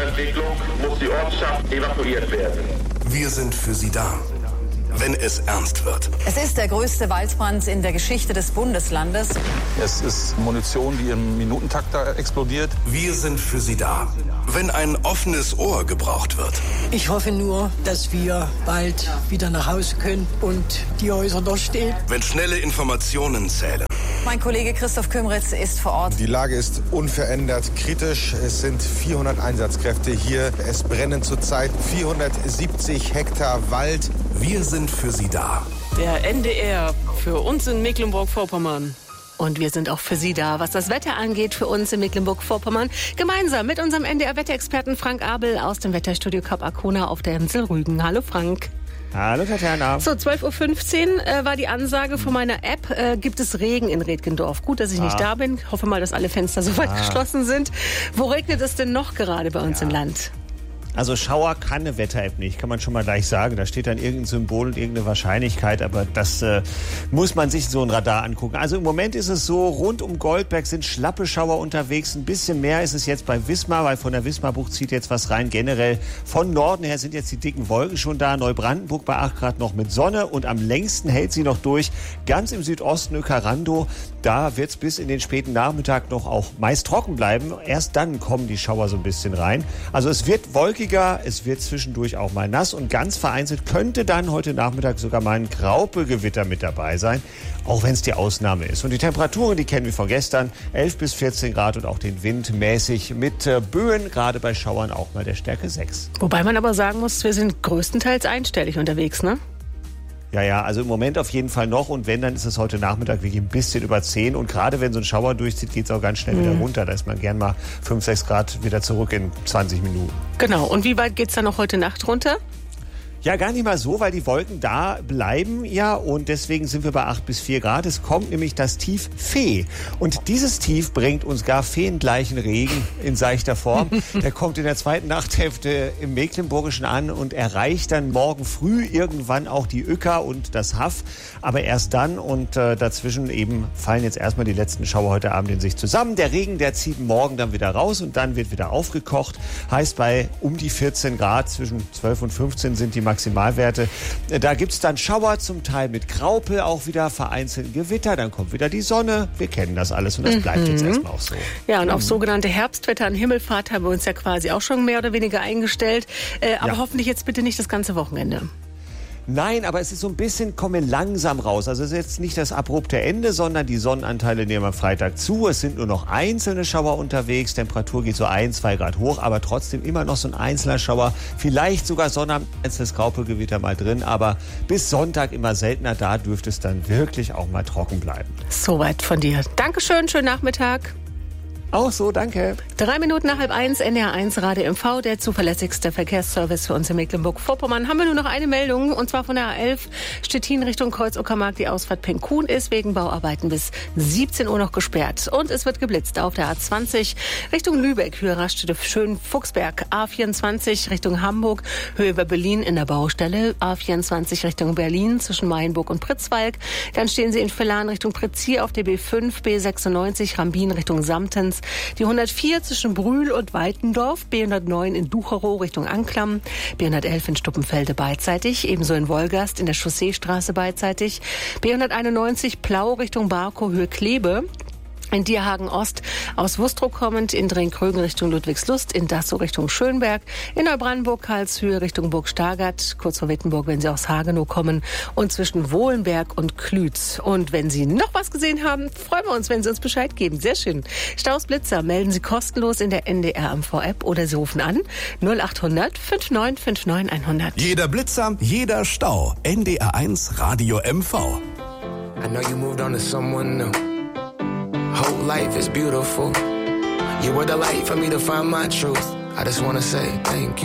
Entwicklung muss die Ortschaft evakuiert werden. Wir sind für Sie da, wenn es ernst wird. Es ist der größte Waldbrand in der Geschichte des Bundeslandes. Es ist Munition, die im Minutentakt da explodiert. Wir sind für Sie da, wenn ein offenes Ohr gebraucht wird. Ich hoffe nur, dass wir bald wieder nach Hause können und die Häuser noch stehen. Wenn schnelle Informationen zählen. Mein Kollege Christoph Kümritz ist vor Ort. Die Lage ist unverändert kritisch. Es sind 400 Einsatzkräfte hier. Es brennen zurzeit 470 Hektar Wald. Wir sind für Sie da. Der NDR für uns in Mecklenburg-Vorpommern. Und wir sind auch für Sie da, was das Wetter angeht, für uns in Mecklenburg-Vorpommern. Gemeinsam mit unserem NDR-Wetterexperten Frank Abel aus dem Wetterstudio Kap Arkona auf der Insel Rügen. Hallo Frank. Hallo Tatjana. So, 12.15 Uhr war die Ansage von meiner App. Gibt es Regen in Redgendorf? Gut, dass ich nicht da bin. Ich hoffe mal, dass alle Fenster soweit geschlossen sind. Wo regnet es denn noch gerade bei uns im Land? Also Schauer kann eine Wetter-App nicht, kann man schon mal gleich sagen. Da steht dann irgendein Symbol und irgendeine Wahrscheinlichkeit, aber das muss man sich so ein Radar angucken. Also im Moment ist es so, rund um Goldberg sind schlappe Schauer unterwegs. Ein bisschen mehr ist es jetzt bei Wismar, weil von der Wismarbucht zieht jetzt was rein. Generell von Norden her sind jetzt die dicken Wolken schon da. Neubrandenburg bei 8 Grad noch mit Sonne und am längsten hält sie noch durch. Ganz im Südosten Ökarando, da wird es bis in den späten Nachmittag noch auch meist trocken bleiben. Erst dann kommen die Schauer so ein bisschen rein. Also es wird wolkig. Es wird zwischendurch auch mal nass und ganz vereinzelt könnte dann heute Nachmittag sogar mal ein Graupelgewitter mit dabei sein, auch wenn es die Ausnahme ist. Und die Temperaturen, die kennen wir von gestern, 11 bis 14 Grad und auch den Wind mäßig mit Böen, gerade bei Schauern auch mal der Stärke 6. Wobei man aber sagen muss, wir sind größtenteils einstellig unterwegs, ne? Ja, also im Moment auf jeden Fall noch und wenn, dann ist es heute Nachmittag wirklich ein bisschen über 10 und gerade wenn so ein Schauer durchzieht, geht es auch ganz schnell wieder runter. Da ist man gern mal 5, 6 Grad wieder zurück in 20 Minuten. Genau, und wie weit geht es dann noch heute Nacht runter? Ja, gar nicht mal so, weil die Wolken da bleiben ja und deswegen sind wir bei 8 bis 4 Grad. Es kommt nämlich das Tief Fee und dieses Tief bringt uns gar feengleichen Regen in seichter Form. Der kommt in der zweiten Nachthälfte im Mecklenburgischen an und erreicht dann morgen früh irgendwann auch die Uecker und das Haff, aber erst dann und dazwischen eben fallen jetzt erstmal die letzten Schauer heute Abend in sich zusammen. Der Regen, der zieht morgen dann wieder raus und dann wird wieder aufgekocht. Heißt bei um die 14 Grad, zwischen 12 und 15 sind die Maximalwerte. Da gibt es dann Schauer, zum Teil mit Graupel, auch wieder vereinzelt Gewitter, dann kommt wieder die Sonne. Wir kennen das alles und das bleibt jetzt erstmal auch so. Ja, und auf sogenannte Herbstwetter an Himmelfahrt haben wir uns ja quasi auch schon mehr oder weniger eingestellt. Aber hoffentlich jetzt bitte nicht das ganze Wochenende. Nein, aber es ist so ein bisschen, komme langsam raus. Also es ist jetzt nicht das abrupte Ende, sondern die Sonnenanteile nehmen am Freitag zu. Es sind nur noch einzelne Schauer unterwegs. Temperatur geht so 1, 2 Grad hoch, aber trotzdem immer noch so ein einzelner Schauer. Vielleicht sogar Sonnabend das Graupelgewitter mal drin, aber bis Sonntag immer seltener. Da dürfte es dann wirklich auch mal trocken bleiben. Soweit von dir. Dankeschön, schönen Nachmittag. Auch so, danke. 3 Minuten nach 12:30, NDR1 Radio MV, der zuverlässigste Verkehrsservice für uns in Mecklenburg-Vorpommern. Haben wir nur noch eine Meldung, und zwar von der A11 Stettin Richtung Kreuz-Uckermark. Die Ausfahrt Penkun ist wegen Bauarbeiten bis 17 Uhr noch gesperrt. Und es wird geblitzt auf der A20 Richtung Lübeck, Höhe Raststätte Schön-Fuchsberg. A24 Richtung Hamburg, Höhe über Berlin in der Baustelle. A24 Richtung Berlin zwischen Mayenburg und Pritzwalk. Dann stehen Sie in Villan Richtung Pritzhier auf der B5, B96 Rambin Richtung Samtens. Die 104 zwischen Brühl und Weitendorf, B109 in Ducherow Richtung Anklam, B111 in Stuppenfelde beidseitig, ebenso in Wolgast in der Chausseestraße beidseitig, B191 Plau Richtung Barkow Höhe Klebe. In Dierhagen Ost aus Wustrow kommend, in Drenkrögen Richtung Ludwigslust, in Dassow Richtung Schönberg, in Neubrandenburg Karlshöhe Richtung Burg Stargard, kurz vor Wittenburg, wenn Sie aus Hagenow kommen, und zwischen Wohlenberg und Klütz. Und wenn Sie noch was gesehen haben, freuen wir uns, wenn Sie uns Bescheid geben. Sehr schön. Staus, Blitzer melden Sie kostenlos in der NDR MV-App oder Sie rufen an 0800 5959 100. Jeder Blitzer, jeder Stau. NDR1 Radio MV. I know you moved on to someone new. Whole life is beautiful. You were the light for me to find my truth. I just wanna say thank you.